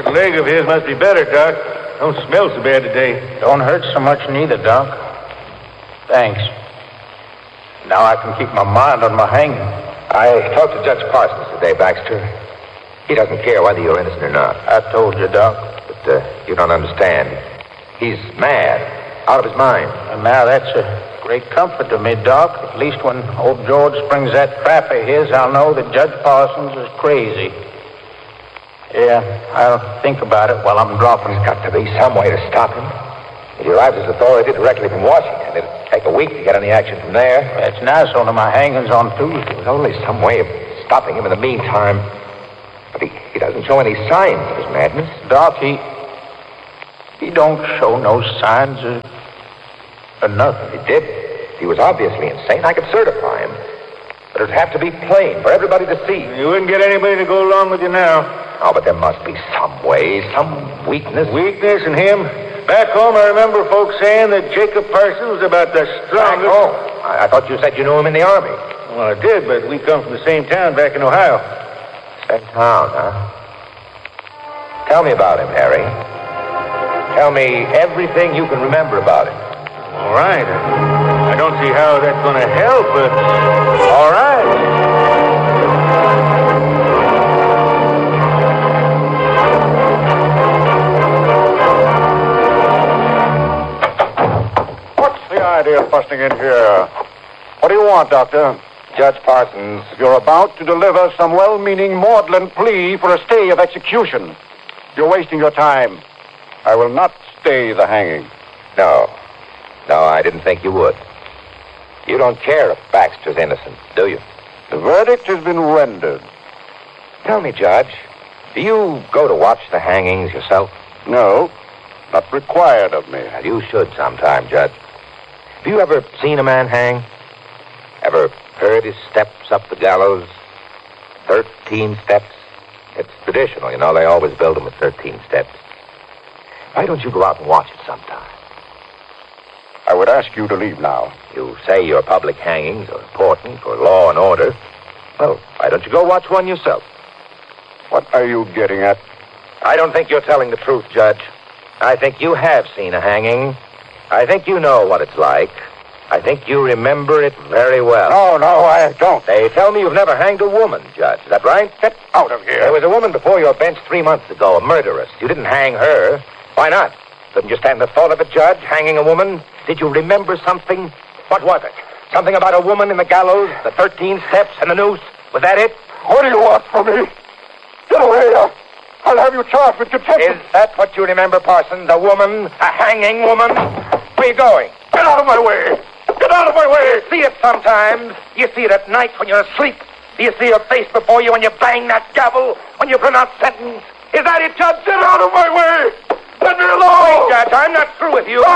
That leg of his must be better, Doc. Don't smell so bad today. Don't hurt so much neither, Doc. Thanks. Now I can keep my mind on my hanging. I talked to Judge Parsons today, Baxter. He doesn't care whether you're innocent or not. I told you, Doc. But you don't understand. He's mad, out of his mind. And now that's a great comfort to me, Doc. At least when old George springs that trap of his, I'll know that Judge Parsons is crazy. Yeah, I'll think about it while I'm dropping. There's got to be some way to stop him. He arrives as authority directly from Washington. It'll take a week to get any action from there. That's nice, only my hanging's on Tuesday. There's only some way of stopping him in the meantime. But he doesn't show any signs of his madness. Doc, he don't show no signs of nothing. He did. He was obviously insane. I could certify him. But it'd have to be plain for everybody to see. You wouldn't get anybody to go along with you now. Oh, but there must be some way, some weakness. Weakness in him? Back home, I remember folks saying that Jacob Parsons was about the strongest. Back home? I thought you said you knew him in the Army. Well, I did, but we come from the same town back in Ohio. Same town, huh? Tell me about him, Harry. Tell me everything you can remember about him. All right. I don't see how that's going to help, but all right. Idea of busting in here. What do you want, Doctor? Judge Parsons. You're about to deliver some well-meaning maudlin plea for a stay of execution. You're wasting your time. I will not stay the hanging. No, I didn't think you would. You don't care if Baxter's innocent, do you? The verdict has been rendered. Tell me, Judge, do you go to watch the hangings yourself? No, not required of me. Well, you should sometime, Judge. Have you ever seen a man hang? Ever heard his steps up the gallows? 13 steps? It's traditional, you know. They always build them with 13 steps. Why don't you go out and watch it sometime? I would ask you to leave now. You say your public hangings are important for law and order. Well, why don't you go watch one yourself? What are you getting at? I don't think you're telling the truth, Judge. I think you have seen a hanging. I think you know what it's like. I think you remember it very well. No, I don't. They tell me you've never hanged a woman, Judge. Is that right? Get out of here. There was a woman before your bench 3 months ago, a murderess. You didn't hang her. Why not? Couldn't you stand the thought of it, Judge, hanging a woman? Did you remember something? What was it? Something about a woman in the gallows, the 13 steps, and the noose? Was that it? What do you want from me? Get away. I'll have you charged with contempt. Is that what you remember, Parsons? A woman? A hanging woman? Where are you going? Get out of my way. Get out of my way. You see it sometimes. You see it at night when you're asleep. Do you see her face before you when you bang that gavel? When you pronounce sentence? Is that it, Judge? Get out of my way. Let me alone. Wait, Judge, I'm not through with you.